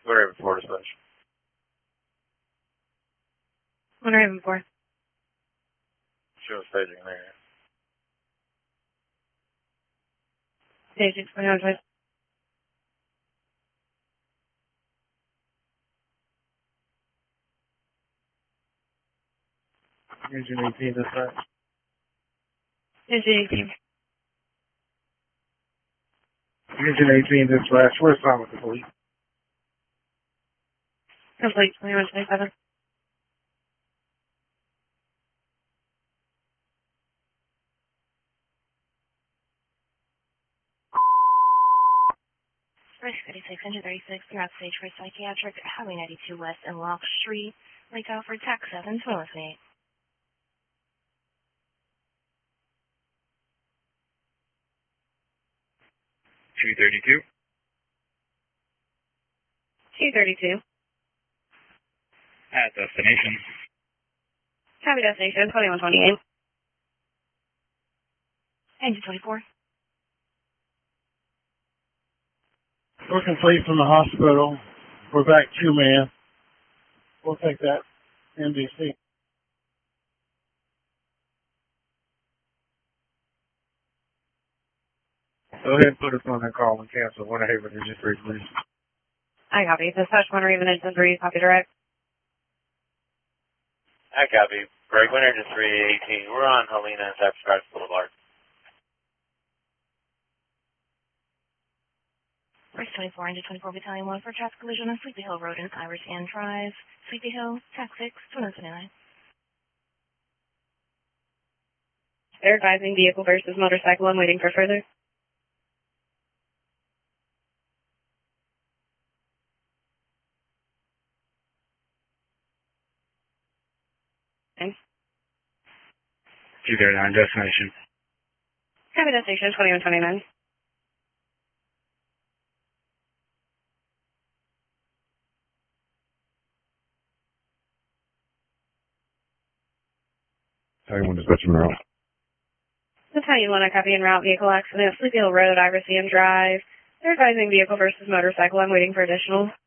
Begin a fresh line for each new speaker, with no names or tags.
Whatever, Florida Special.
What are you for?
Show staging there.
Stage 21, please.
Engine 18 dispatch.
Stage 18.
Engine 18 dispatch. Where's time with the police?
Complete 2127. Risk 36, engine 36, throughout stage for psychiatric, Highway 92 West and Lock Street, Lake Alfred, tax 7, 208.
232.
232.
At destination.
Copy destination, 2128. Engine 24.
We're complete from the hospital. We're back 2-man. We'll take that NBC. Go ahead and put us on that call and cancel. What a Haven Engine 3, please.
I copy. Dispatch 1 Raven Engine 3, copy direct.
I copy. Break Winter to 318. We're on Helena and Cypress Boulevard.
Risk 24, engine 24, battalion 1 for traffic collision on Sleepy Hill Road and Iris Ann Drive. Sleepy Hill, tax 6, 229. They're advising vehicle versus motorcycle. I'm waiting for further. Okay.
239, destination.
Copy destination, 2129.
Anyone dispatching route?
Battalion 1, I copy en route, vehicle accident, Sleepy Hill Road, Iris Ann Drive. They're advising vehicle versus motorcycle. I'm waiting for additional.